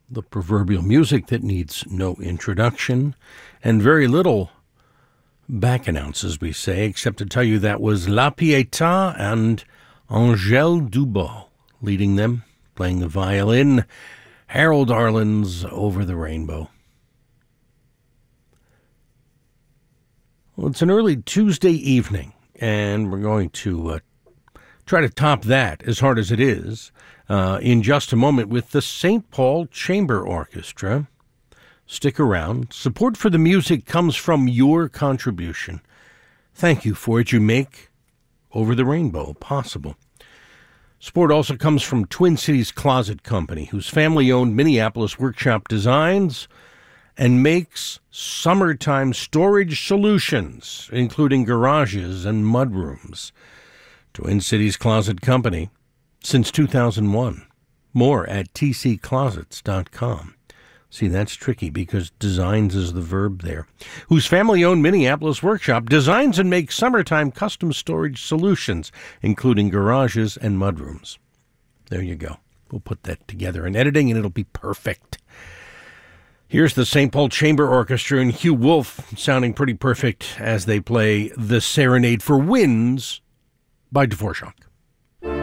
the proverbial music that needs no introduction and very little back announce, as we say, except to tell you that was La Pietà and Angèle Dubos leading them, playing the violin, Harold Arlen's Over the Rainbow. Well, it's an early Tuesday evening, and we're going to try to top that as hard as it is in just a moment with the St. Paul Chamber Orchestra. Stick around. Support for the music comes from your contribution. Thank you for it. You make Over the Rainbow possible. Support also comes from Twin Cities Closet Company, whose family-owned Minneapolis workshop designs and makes summertime storage solutions, including garages and mudrooms. Twin Cities Closet Company since 2001. More at tcclosets.com. See, that's tricky because designs is the verb there. Whose family-owned Minneapolis workshop designs and makes summertime custom storage solutions, including garages and mudrooms. There you go. We'll put that together in editing and it'll be perfect. Here's the St. Paul Chamber Orchestra and Hugh Wolf sounding pretty perfect as they play The Serenade for Winds by Dvorak.